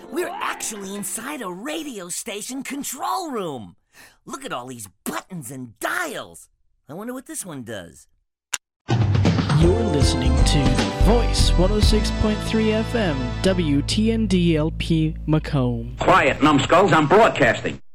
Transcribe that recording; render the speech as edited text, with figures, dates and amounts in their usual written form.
We're actually inside a radio station control room. Look at all these buttons and dials. I wonder what this one does. You're listening to Voice 106.3 FM, WTNDLP Macomb. Quiet, numbskulls, I'm broadcasting.